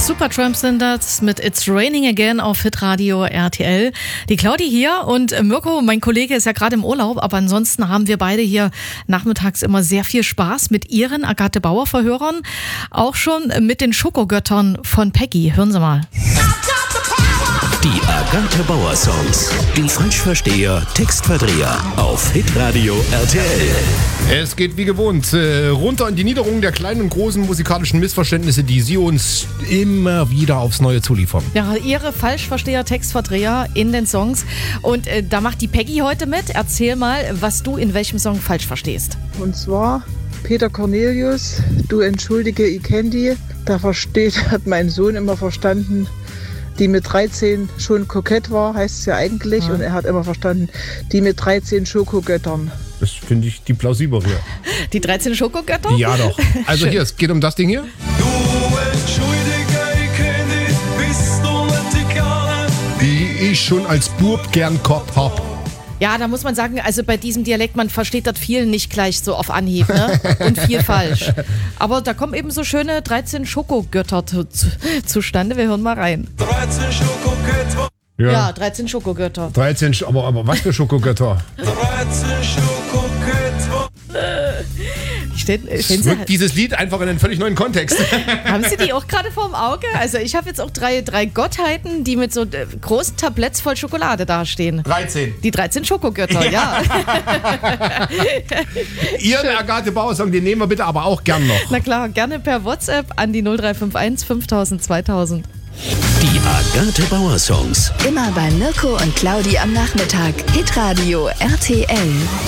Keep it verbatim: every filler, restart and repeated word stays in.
Supertramp sind das mit It's Raining Again auf Hitradio R T L. Die Claudi hier und Mirko, mein Kollege, ist ja gerade im Urlaub, aber ansonsten haben wir beide hier nachmittags immer sehr viel Spaß mit ihren Agathe Bauer Verhörern, auch schon mit den Schokogöttern von Peggy. Hören Sie mal. Die Agathe Bauer Songs. Die Falschversteher, Textverdreher auf Hitradio R T L. Es geht wie gewohnt äh, runter in die Niederung der kleinen und großen musikalischen Missverständnisse, die Sie uns immer wieder aufs Neue zuliefern. Ja, Ihre Falschversteher, Textverdreher in den Songs. Und äh, da macht die Peggy heute mit. Erzähl mal, was du in welchem Song falsch verstehst. Und zwar Peter Cornelius, du entschuldige, ich kenn die. Da versteht, hat mein Sohn immer verstanden, die mit dreizehn schon kokett war, heißt es ja eigentlich. Ja. Und er hat immer verstanden, die mit dreizehn Schokogöttern. Das finde ich die plausiblere. Die dreizehn Schokogötter? Ja doch. Also hier, es geht um das Ding hier. Du entschuldige, ich kenn dich, bist du nicht die Kerle, Die ich schon als Bub gern gehabt hab. Ja, da muss man sagen, also bei diesem Dialekt, man versteht das viel nicht gleich so auf Anhieb, ne? Und viel falsch. Aber da kommen eben so schöne dreizehn Schokogötter zu, zu, zustande. Wir hören mal rein. dreizehn Schokogötter, Ja, Ja, dreizehn Schokogötter. dreizehn, Sch- aber, aber was für Schokogötter? dreizehn Schokogötter. Stehen, Es stehen Sie, rückt dieses Lied einfach in einen völlig neuen Kontext. haben Sie die auch gerade vorm Auge? Also ich habe jetzt auch drei, drei Gottheiten, die mit so äh, großen Tabletts voll Schokolade dastehen. dreizehn. Die dreizehn Schokogötter, ja. Ihren Agathe Bauer Song, den nehmen wir bitte aber auch gern noch. Na klar, gerne per WhatsApp an die null drei fünf eins fünftausend zweitausend. Die Agathe Bauer Songs. Immer bei Mirko und Claudi am Nachmittag. Hitradio R T L.